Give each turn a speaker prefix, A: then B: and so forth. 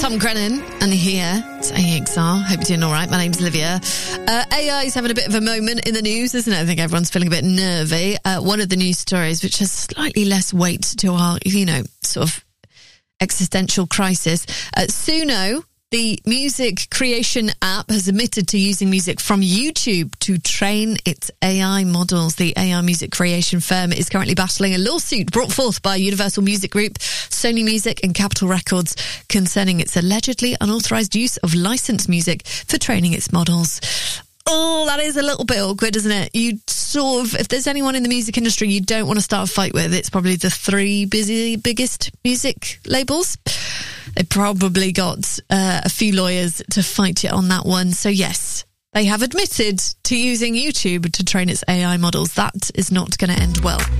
A: Tom Grennan, and here it's AXR. Hope you're doing all right. My name's Olivia. AI is having a bit of a moment in the news, isn't it? I think everyone's feeling a bit nervy. One of the news stories, which has slightly less weight to our, sort of existential crisis. Suno, the music creation app, has admitted to using music from YouTube to train its AI models. The AI music creation firm is currently battling a lawsuit brought forth by Universal Music Group, Sony Music and Capitol Records concerning its allegedly unauthorized use of licensed music for training its models. Oh, that is a little bit awkward, isn't it? You sort of, if there's anyone in the music industry you don't want to start a fight with, it's probably the three biggest music labels. They probably got a few lawyers to fight it on that one. So yes, they have admitted to using YouTube to train its AI models. That is not going to end well.